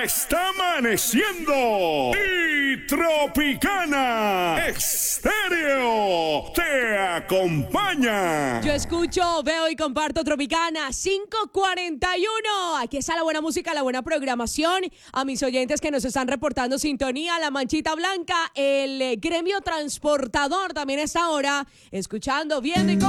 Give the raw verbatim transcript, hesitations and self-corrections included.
está amaneciendo y Tropicana Estéreo te acompaña. Yo escucho, veo y comparto Tropicana cinco cuarenta y uno. Aquí está la buena música, la buena programación. A mis oyentes que nos están reportando sintonía, la Manchita Blanca, el gremio transportador también está ahora escuchando, viendo y